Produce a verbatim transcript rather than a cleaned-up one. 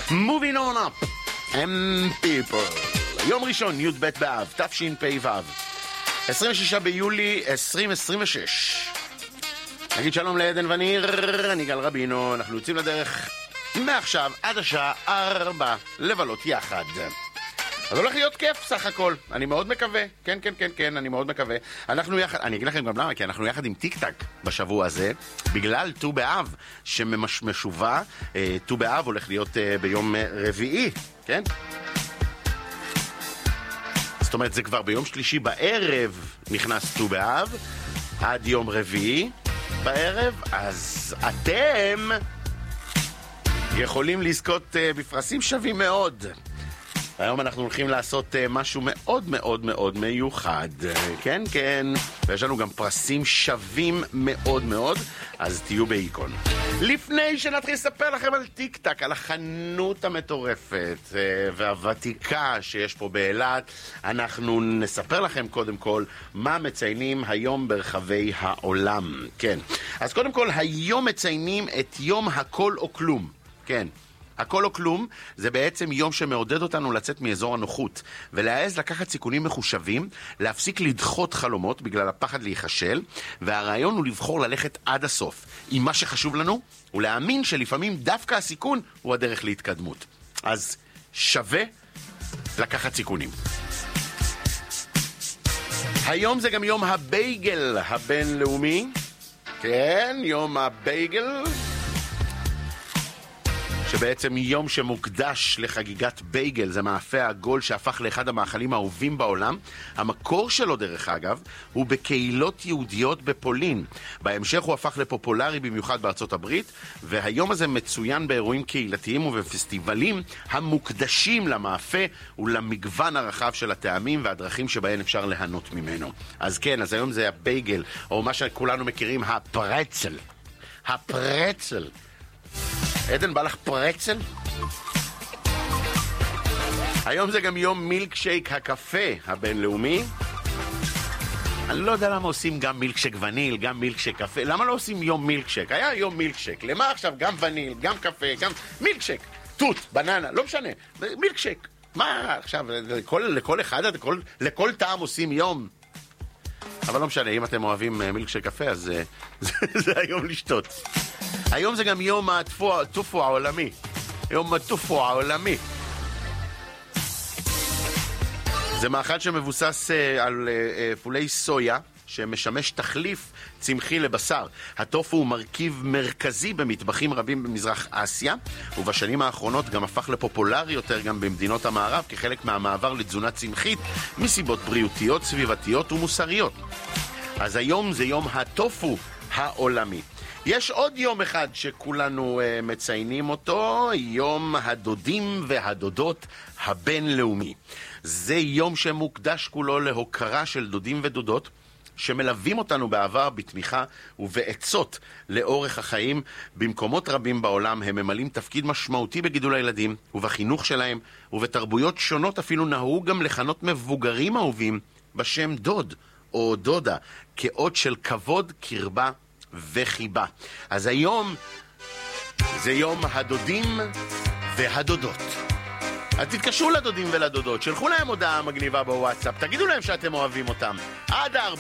Moving on up, M people. יום ראשון, י' ב' באב, תשפ"ו, עשרים ושישה ביולי עשרים עשרים ושש. נגיד שלום לעדן וניר, אני גל רבינו, אנחנו יוצאים לדרך מעכשיו עד השעה ארבע לבלות יחד. אז הולך להיות כיף סך הכל, אני מאוד מקווה, כן כן כן כן, אני מאוד מקווה. אנחנו יחד, אני אגיד לכם גם למה, כי אנחנו יחד עם טיק טק בשבוע הזה, בגלל ט"ו באב שמשובה, ט"ו באב הולך להיות ביום רביעי, כן? זאת אומרת, זה כבר ביום שלישי בערב נכנס ט"ו באב, עד יום רביעי בערב, אז אתם יכולים לזכות בפרסים שווים מאוד. היום אנחנו הולכים לעשות משהו מאוד מאוד מאוד מיוחד, כן כן, ויש לנו גם פרסים שווים מאוד מאוד, אז תהיו באיקון. לפני שנתחיל לספר לכם על טיק טק, על החנות המטורפת והוותיקה שיש פה באילת, אנחנו נספר לכם קודם כל מה מציינים היום ברחבי העולם. כן, אז קודם כל היום מציינים את יום הכל או כלום. כן, הכל או כלום זה בעצם יום שמעודד אותנו לצאת מאזור הנוחות ולהעז לקחת סיכונים מחושבים, להפסיק לדחות חלומות בגלל הפחד להיחשל, והרעיון הוא לבחור ללכת עד הסוף עם מה שחשוב לנו ולהאמין שלפעמים דווקא הסיכון הוא הדרך להתקדמות. אז שווה לקחת סיכונים. היום זה גם יום הבייגל הבינלאומי. כן, יום הבייגל, שבעצם יום שמוקדש לחגיגת בייגל. זה מאפה עגול שהפך לאחד המאכלים האהובים בעולם. המקור שלו דרך אגב הוא בקהילות יהודיות בפולין. בהמשך הוא הפך לפופולרי במיוחד בארצות הברית, והיום הזה מצוין באירועים קהילתיים ובפסטיבלים המוקדשים למאפה ולמגוון הרחב של הטעמים והדרכים שבהן אפשר ליהנות ממנו. אז כן, אז היום זה הבייגל, או מה שכולנו מכירים, הפרצל. הפרצל. עדן, בא לך פרצל? היום זה גם יום מילקשייק הקפה הבינלאומי. אני לא יודע למה עושים גם מילקשייק וניל, גם מילקשייק קפה. למה לא עושים יום מילקשייק? היה יום מילקשייק. למה עכשיו גם וניל, גם קפה, גם מילקשייק? תות, בננה, לא משנה. מילקשייק. מה עכשיו? לכל, לכל אחד, לכל, לכל טעם עושים יום. אבל לא משנה, אם אתם אוהבים מילקשייק קפה, אז זה, זה היום לשתות. היום זה גם יום הטופו העולמי. יום הטופו העולמי. זה מאכל שמבוסס על פולי סויה, שמשמש תחליף צמחי לבשר. הטופו הוא מרכיב מרכזי במטבחים רבים במזרח אסיה, ובשנים האחרונות גם הפך לפופולרי יותר גם במדינות המערב, כחלק מהמעבר לתזונה צמחית, מסיבות בריאותיות, סביבתיות ומוסריות. אז היום זה יום הטופו העולמי. יש עוד יום אחד שכולנו uh, מציינים אותו, יום הדודים והדודות הבינלאומי. זה יום שמוקדש כולו להוקרה של דודים ודודות, שמלווים אותנו בעבר בתמיכה ובעצות לאורך החיים. במקומות רבים בעולם הם ממלאים תפקיד משמעותי בגידול הילדים ובחינוך שלהם, ובתרבויות שונות אפילו נהוג גם לכנות מבוגרים אהובים בשם דוד או דודה, כאות של כבוד, קרבה וחיבה. אז היום זה יום הדודים והדודות. אז תתקשרו לדודים ולדודות, שלחו להם הודעה מגניבה בוואטסאפ, תגידו להם שאתם אוהבים אותם. עד ארבע